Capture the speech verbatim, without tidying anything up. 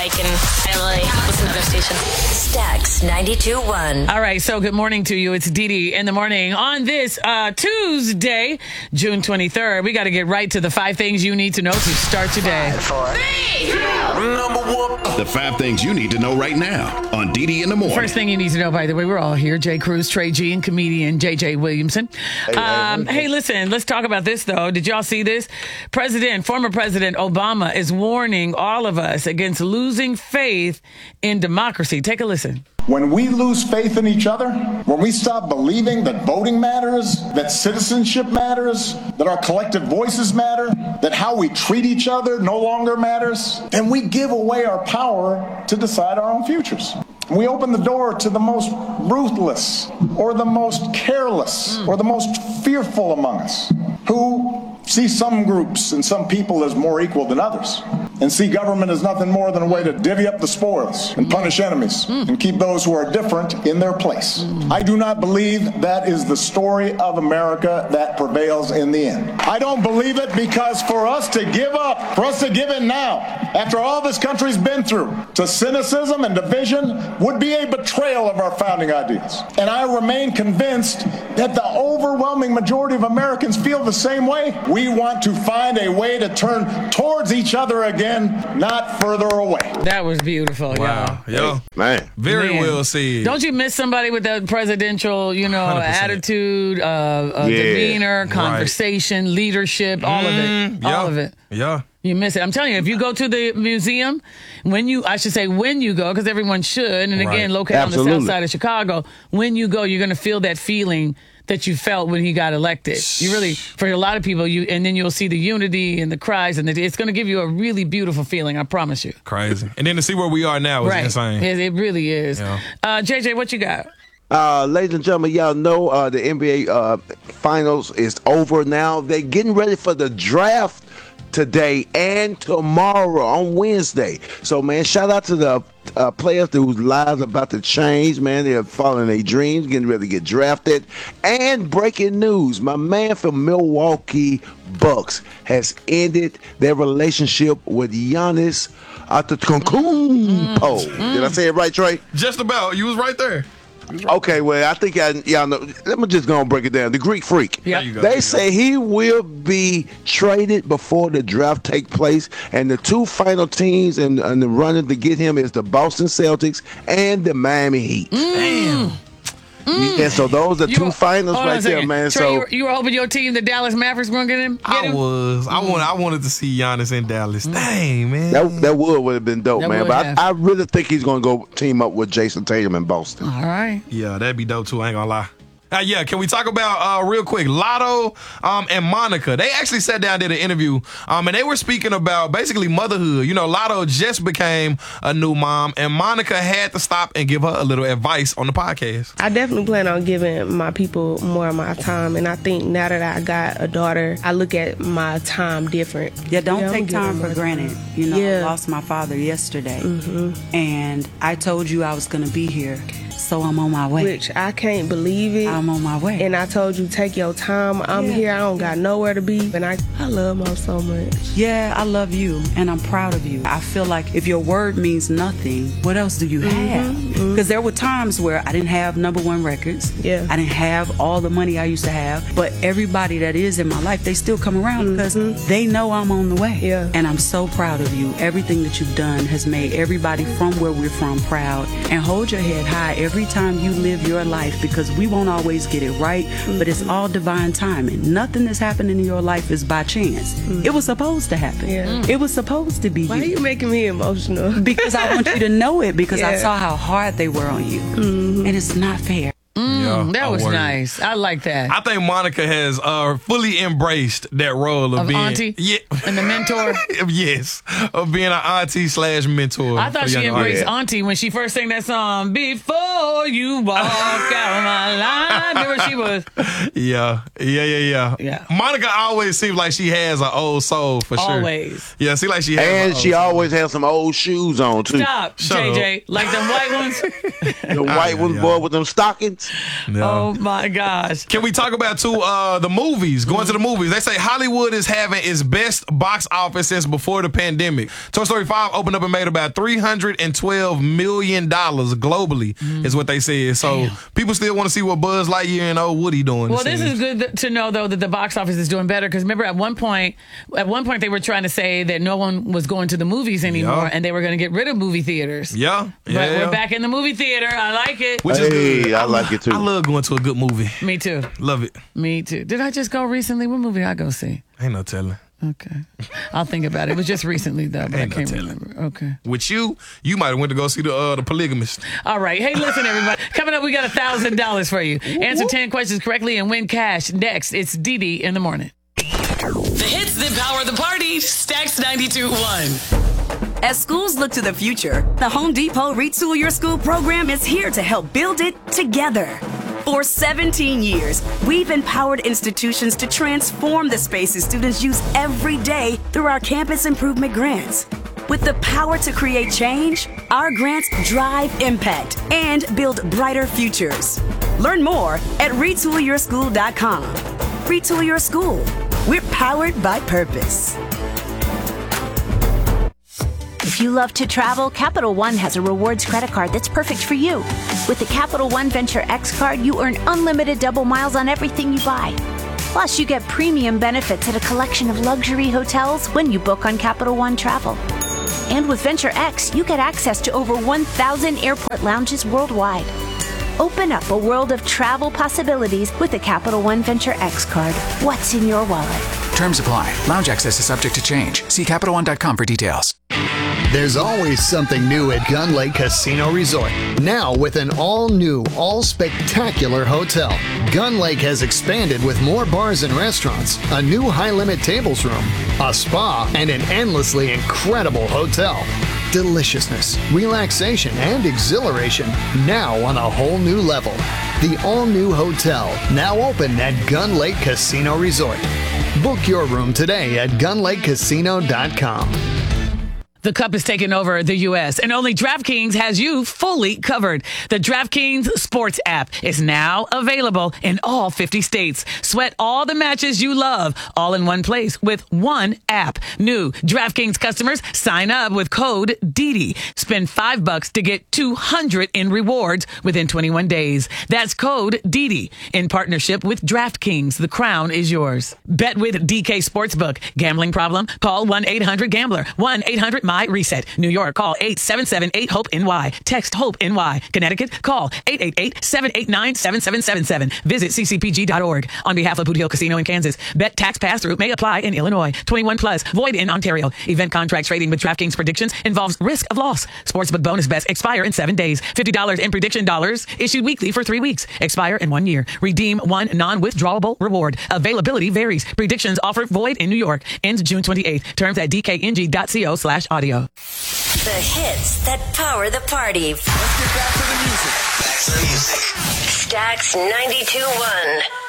like, and I don't really listen to other stations. Stax ninety-two point one. All right, so good morning to you. It's Dee Dee in the morning on this uh, Tuesday, June twenty-third. We got to get right to the five things you need to know to start your day. Five, four, Three, two, Number one. The five things you need to know right now on Dee Dee in the morning. First thing you need to know, by the way, we're all here. Jay Cruz, Trey G, and comedian J J Williamson. Hey, um, hey, hey, listen, let's talk about this, though. Did y'all see this? President, former President Obama is warning all of us against losing faith in democracy. Take a listen. When we lose faith in each other, when we stop believing that voting matters, that citizenship matters, that our collective voices matter, that how we treat each other no longer matters, then we give away our power to decide our own futures. We open the door to the most ruthless or the most careless or the most fearful among us, who see some groups and some people as more equal than others, and see government as nothing more than a way to divvy up the spoils and punish enemies and keep those who are different in their place. I do not believe that is the story of America that prevails in the end. I don't believe it because for us to give up, for us to give in now, after all this country's been through, to cynicism and division would be a betrayal of our founding ideals. And I remain convinced that the overwhelming majority of Americans feel the same way. We want to find a way to turn towards each other again, not further away. That was beautiful, wow. y'all. Yo, man. Very man. well said. Don't you miss somebody with that presidential, you know, one hundred percent attitude, uh, uh, yeah. demeanor, conversation, right. leadership, all mm, of it. Yeah. All of it. Yeah. You miss it. I'm telling you, if you go to the museum, when you, I should say when you go, because everyone should, and again, right. located Absolutely. on the south side of Chicago, when you go, you're going to feel that feeling that you felt when he got elected. You really, for a lot of people, you and then you'll see the unity and the cries, and the, it's going to give you a really beautiful feeling, I promise you. Crazy. And then to see where we are now is right. insane. It, it really is. Yeah. Uh, J J, what you got? Uh, ladies and gentlemen, y'all know uh, the N B A uh, Finals is over now. They're getting ready for the draft today and tomorrow on Wednesday. So, man, shout out to the uh, players whose lives are about to change, man. They're following their dreams, getting ready to get drafted. And breaking news, my man from Milwaukee Bucks has ended their relationship with Giannis Antetokounmpo. Mm. Did I say it right, Trey? Just about. You was right there. Okay, well, I think I, y'all know. Let me just go and break it down. The Greek Freak. Yeah. They say he will be traded before the draft take place, and the two final teams in, in the running to get him is the Boston Celtics and the Miami Heat. Mm. Damn. Mm. And so those are you two were, finals right there, man. Trey, so you were, you were hoping your team, the Dallas Mavericks, were going to get him? Get I him? was. I mm. wanted. I wanted to see Giannis in Dallas. Mm. Dang, man. that that would would have been dope, that man. But I, I really think he's going to go team up with Jason Tatum in Boston. All right. Yeah, that'd be dope too. I ain't gonna lie. Uh, yeah, can we talk about uh, real quick Lotto um, and Monica? They actually sat down, did an interview, um, and they were speaking about basically motherhood. You know, Lotto just became a new mom, and Monica had to stop and give her a little advice on the podcast. I definitely plan on giving my people more of my time, and I think now that I got a daughter, I look at my time different. Yeah, don't yeah, take time for granted. Time. You know, yeah. I lost my father yesterday, mm-hmm. and I told you I was going to be here. So I'm on my way. Which I can't believe it. I'm on my way. And I told you, take your time. I'm yeah. here. I don't got nowhere to be. And I, I love Mom so much. Yeah, I love you. And I'm proud of you. I feel like if your word means nothing, what else do you have? Because mm-hmm. mm-hmm. there were times where I didn't have number one records. Yeah. I didn't have all the money I used to have. But everybody that is in my life, they still come around mm-hmm. because they know I'm on the way. Yeah. And I'm so proud of you. Everything that you've done has made everybody from where we're from proud. And hold your head high every time you live your life, because we won't always get it right, mm-hmm. but it's all divine timing. Nothing that's happening in your life is by chance. Mm-hmm. It was supposed to happen. Yeah. It was supposed to be Why you. are you making me emotional? Because I want you to know it, because yeah. I saw how hard they were on you. Mm-hmm. And it's not fair. Mm, yeah, that was word. nice. I like that. I think Monica has uh, fully embraced that role of, of being auntie, yeah, and the mentor. Yes, of being an auntie slash mentor. I thought she embraced artists. auntie when she first sang that song. Before you walk out of my line, remember she was. Yeah, yeah, yeah, yeah. Yeah. Monica always seems like she has an old soul for sure. Always. Yeah, see, like she has. And she soul. always has some old shoes on too. Stop, Shut J J. up. Like them white ones. The white yeah, ones, yeah. boy, with them stockings. No. Oh my gosh. Can we talk about too uh, the movies? Going to the movies. They say Hollywood is having its best box office since before the pandemic. Toy Story five opened up and made about three hundred twelve million dollars globally, mm. is what they said. So Damn. people still want to see what Buzz Lightyear and old Woody doing. Well, this is good to know though that the box office is doing better, because remember at one point, at one point they were trying to say that no one was going to the movies anymore, yeah. and they were going to get rid of movie theaters. Yeah, yeah. But yeah. we're back in the movie theater. I like it. Which hey, is good. I like it too. I love going to a good movie. Me too. Love it. Me too. Did I just go recently? What movie did I go see? Ain't no telling. Okay. I'll think about it. It was just recently, though, but Ain't I can't no remember. Okay. With you, you might have went to go see the uh, the Polygamist. All right. Hey, listen, everybody. Coming up, we got one thousand dollars for you. Answer ten questions correctly and win cash. Next, it's Dee Dee in the morning. The hits that power the party. Stacks ninety-two point one. As schools look to the future, the Home Depot Retool Your School program is here to help build it together. For seventeen years, we've empowered institutions to transform the spaces students use every day through our campus improvement grants. With the power to create change, our grants drive impact and build brighter futures. Learn more at retool your school dot com. Retool Your School. We're powered by purpose. If you love to travel, Capital One has a rewards credit card that's perfect for you. With the Capital One Venture X card, you earn unlimited double miles on everything you buy. Plus, you get premium benefits at a collection of luxury hotels when you book on Capital One Travel. And with Venture X, you get access to over one thousand airport lounges worldwide. Open up a world of travel possibilities with the Capital One Venture X card. What's in your wallet? Terms apply. Lounge access is subject to change. See Capital One dot com for details. There's always something new at Gun Lake Casino Resort. Now with an all-new, all-spectacular hotel. Gun Lake has expanded with more bars and restaurants, a new high-limit tables room, a spa, and an endlessly incredible hotel. Deliciousness, relaxation, and exhilaration now on a whole new level. The all-new hotel, now open at Gun Lake Casino Resort. Book your room today at gun lake casino dot com. The Cup is taking over the U S, and only DraftKings has you fully covered. The DraftKings Sports app is now available in all fifty states. Sweat all the matches you love, all in one place with one app. New DraftKings customers sign up with code D D. Spend five bucks to get two hundred in rewards within twenty-one days. That's code D D in partnership with DraftKings. The crown is yours. Bet with D K Sportsbook. Gambling problem? Call one eight hundred gambler. one eight hundred my reset. New York, call eight seven seven eight hope N Y. Text HOPE-N Y. Connecticut, call eight eight eight seven eight nine seven seven seven seven. Visit c c p g dot org. On behalf of Boot Hill Casino in Kansas, bet tax pass-through may apply in Illinois. twenty-one plus, void in Ontario. Event contract trading with DraftKings predictions involves risk of loss. Sportsbook bonus bets expire in seven days. fifty dollars in prediction dollars issued weekly for three weeks. Expire in one year. Redeem one non-withdrawable reward. Availability varies. Predictions offer void in New York. Ends June twenty-eighth. Terms at d k n g dot co slash audio. The hits that power the party. Let's get back to the music. Back to the music. Stacks ninety-two point one.